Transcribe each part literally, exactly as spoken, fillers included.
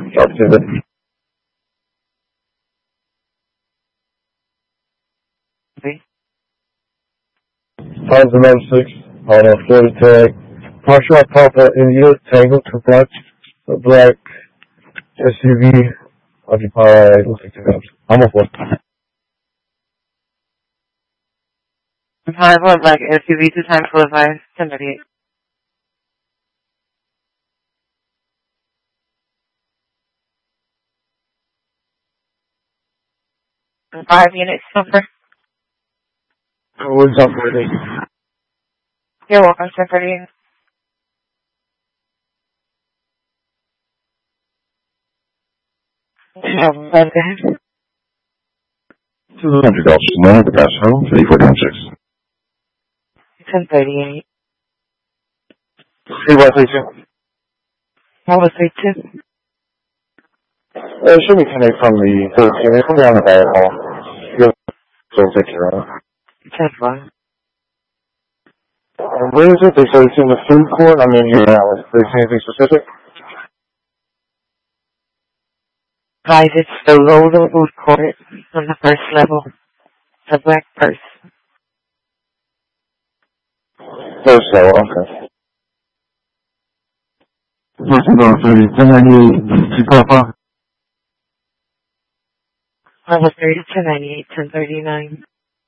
Talk to it. Okay. Five zero six. On a Florida tag. Partial Papa India Tango to black. A black S U V. Occupied. I'm a four. Five one black S U V two times four five ten thirty eight. Five units number. What's up with it? You're welcome, ten thirty eight. Um, okay. two hundred dollars more, the gas home, thirty-four down six. ten thirty eight. See what I say? What was it two? Uh, show me ten eight from the thirteen. Come down the back hall. You'll still take care of it. ten one. Um, where is it? They say it's in the food court. I mean, yeah, they say anything specific? Guys, it's below the food court on the first level. The black purse. First level, okay. First level, thirty, ten ninety-eight, two five five. Level thirty, ten ninety-eight, ten thirty-nine.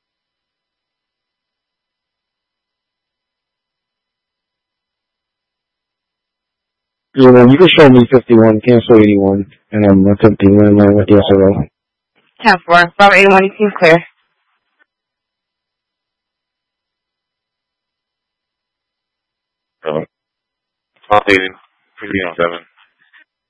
Yeah, man, you can show me fifty-one, cancel eighty-one, and I'm um, attempting landline with the S R O. ten four. From eighty-one, you seem clear. Uh, Top eighty, fifteen oh seven.